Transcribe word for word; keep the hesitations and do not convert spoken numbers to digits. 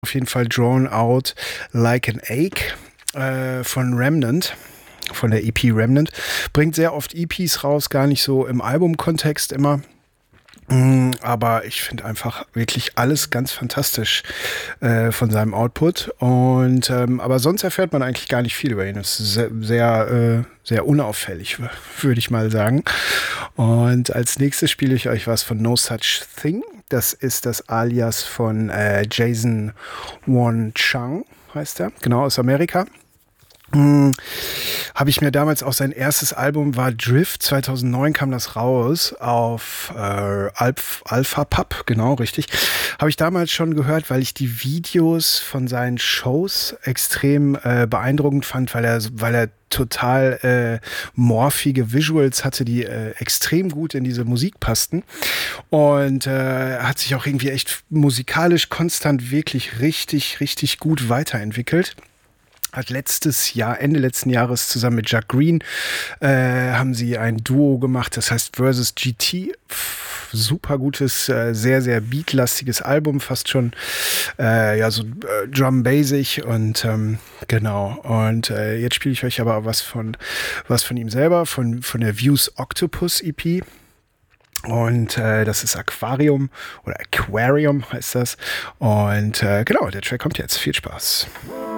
Auf jeden Fall Drawn Out Like an Ache äh, von Remnant, von der E P Remnant. Bringt sehr oft E Ps raus, gar nicht so im Albumkontext immer. Mm, Aber ich finde einfach wirklich alles ganz fantastisch äh, von seinem Output. Und ähm, aber sonst erfährt man eigentlich gar nicht viel über ihn. Es ist sehr, sehr, äh, sehr unauffällig, w- würde ich mal sagen. Und als nächstes spiele ich euch was von No Such Thing. Das ist das Alias von äh, Jason Won Chang, heißt er, genau, aus Amerika. Hm, Habe ich mir damals auch sein erstes Album war Drift, zweitausendneun kam das raus auf äh, Alph, Alpha Pub, genau, richtig. Habe ich damals schon gehört, weil ich die Videos von seinen Shows extrem äh, beeindruckend fand, weil er, weil er total äh, morphige Visuals hatte, die äh, extrem gut in diese Musik passten. Und äh, hat sich auch irgendwie echt musikalisch konstant wirklich richtig, richtig gut weiterentwickelt. Hat letztes Jahr, Ende letzten Jahres zusammen mit Jack Green, äh, haben sie ein Duo gemacht, das heißt Versus G T. Pff, super gutes, äh, sehr, sehr beatlastiges Album, fast schon äh, ja so äh, Drum-Basic und ähm, genau. Und äh, jetzt spiele ich euch aber was von was von ihm selber, von, von der Views Octopus E P. Und äh, das ist Aquarium oder Aquarium heißt das. Und äh, genau, der Track kommt jetzt. Viel Spaß.